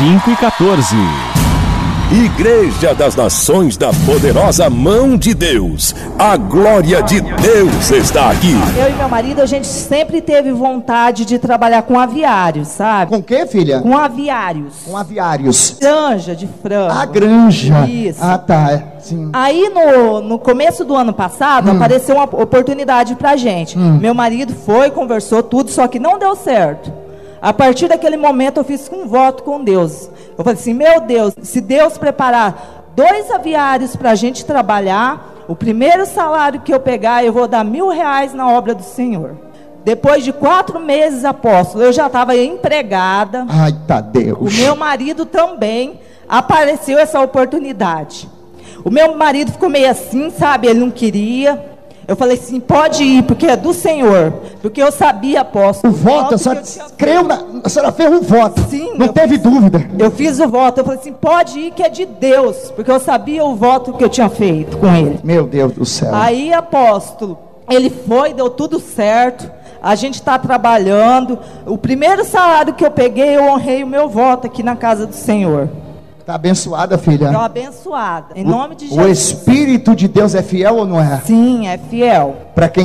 5:14. Igreja das Nações da Poderosa Mão de Deus. A glória de Deus está aqui. Eu e meu marido, a gente sempre teve vontade de trabalhar com aviários, sabe? Com o que, filha? Com aviários. Com aviários. Granja de frango. A granja. Isso. Ah, tá. Sim. Aí no começo do ano passado, apareceu uma oportunidade pra gente. Meu marido foi, conversou tudo, só que não deu certo. A partir daquele momento eu fiz um voto com Deus. Eu falei assim, meu Deus, se Deus preparar 2 aviários para a gente trabalhar, o primeiro salário que eu pegar, eu vou dar R$1.000 na obra do Senhor. Depois de 4 meses, apóstolo, eu já estava empregada. Ai, tá Deus. O meu marido também, apareceu essa oportunidade. O meu marido ficou meio assim, sabe, ele não queria. Eu falei assim, pode ir, porque é do Senhor. Porque eu sabia, apóstolo. O voto, a senhora creu, a senhora fez um voto. Sim. Não teve dúvida. Eu fiz o voto, eu falei assim, pode ir que é de Deus. Porque eu sabia o voto que eu tinha feito com ele. Meu Deus do céu. Aí, apóstolo, ele foi, deu tudo certo. A gente está trabalhando. O primeiro salário que eu peguei, eu honrei o meu voto aqui na casa do Senhor. Está abençoada, filha. Estou abençoada, em nome de Jesus. O Espírito de Deus é fiel ou não é? Sim, é fiel. Para quem